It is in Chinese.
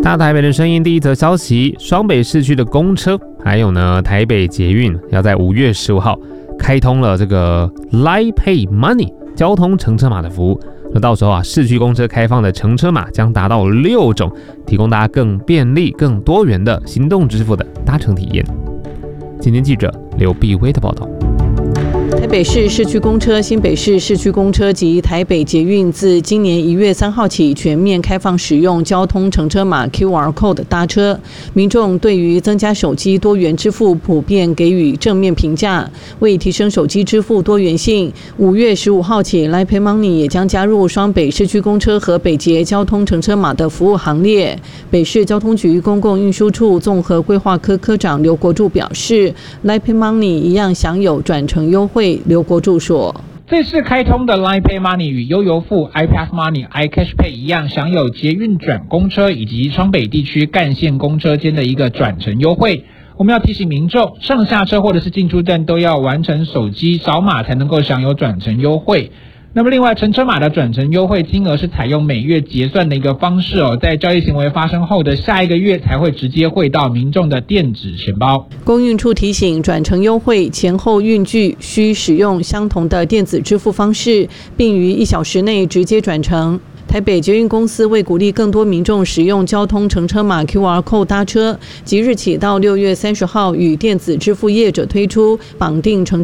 大台北的声音第一则消息，双北市区的公车，还有呢台北捷运要在5月15号开通了这个 Line Pay Money 交通乘车码的服务。那到时候市区公车开放的乘车码将达到6种，提供大家更便利、更多元的行动支付的搭乘体验。今天记者刘碧威的报道。 台北市市区公车、新北市市区公车及台北捷运自今年1月3号起全面开放使用交通乘车码 QR Code 搭车，民众对于增加手机多元支付普遍给予正面评价。为提升手机支付多元性，5月15号起 Line Pay Money 也将加入双北市区公车和北捷交通乘车码的服务行列。北市交通局公共运输处综合规划科科长刘国柱表示 ，Line Pay Money 一样享有转乘优惠。刘国柱说， 这次开通的 Line Pay Money 与悠游付、iPass Money、iCash Pay 一样，享有捷运转公车以及双北地区干线公车间的一个转乘优惠。我们要提醒民众，上下车或者是进出站都要完成手机扫码才能够享有转乘优惠。那么另外，乘车码的转乘优惠金额是采用每月结算的一个方式在交易行为发生后的下一个月才会直接汇到民众的电子钱包。 公运处提醒，转乘优惠前后运距需使用相同的电子支付方式，并于1小时内直接转乘。台北捷运公司为鼓励更多民众使用交通乘车码 QR Code 搭车，即日起到6月30号与电子支付业者推出绑定乘